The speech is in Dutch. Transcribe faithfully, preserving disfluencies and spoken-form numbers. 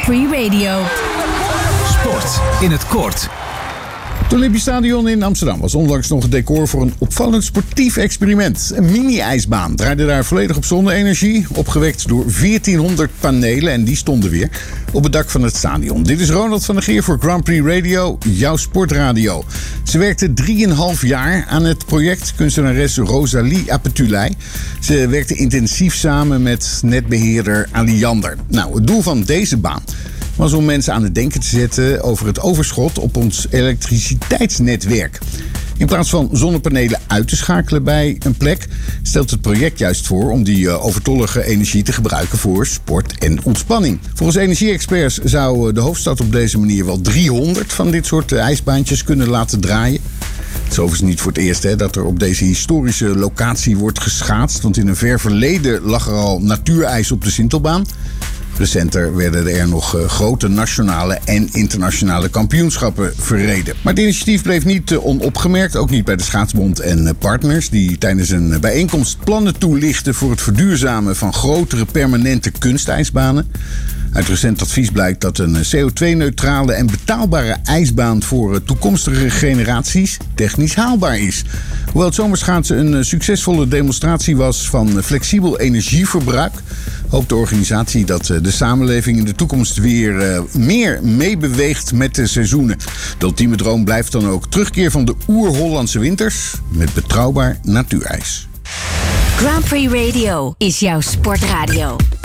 Prix Radio. Sport in het kort. Het Olympisch Stadion in Amsterdam was onlangs nog het decor voor een opvallend sportief experiment. Een mini-ijsbaan draaide daar volledig op zonne-energie, opgewekt door veertienhonderd panelen en die stonden weer op het dak van het stadion. Dit is Ronald van der Geer voor Grand Prix Radio, jouw sportradio. Ze werkte drieënhalf jaar aan het project, kunstenares Rosalie Apetulei. Ze werkte intensief samen met netbeheerder Aliander. Nou, het doel van deze baan was om mensen aan het denken te zetten over het overschot op ons elektriciteitsnetwerk. In plaats van zonnepanelen uit te schakelen bij een plek, stelt het project juist voor om die overtollige energie te gebruiken voor sport en ontspanning. Volgens energie-experts zou de hoofdstad op deze manier wel driehonderd van dit soort ijsbaantjes kunnen laten draaien. Het is overigens niet voor het eerst hè, dat er op deze historische locatie wordt geschaatst, want in een ver verleden lag er al natuurijs op de Sintelbaan. Recenter werden er nog uh, grote nationale en internationale kampioenschappen verreden. Maar het initiatief bleef niet uh, onopgemerkt, ook niet bij de Schaatsbond en uh, partners, die tijdens een uh, bijeenkomst plannen toelichten voor het verduurzamen van grotere permanente kunstijsbanen. Uit recent advies blijkt dat een C O twee neutrale en betaalbare ijsbaan voor toekomstige generaties technisch haalbaar is. Hoewel het zomerschaatsen een succesvolle demonstratie was van flexibel energieverbruik, hoopt de organisatie dat de samenleving in de toekomst weer meer meebeweegt met de seizoenen. De ultieme droom blijft dan ook terugkeer van de oer-Hollandse winters met betrouwbaar natuurijs. Grand Prix Radio is jouw sportradio.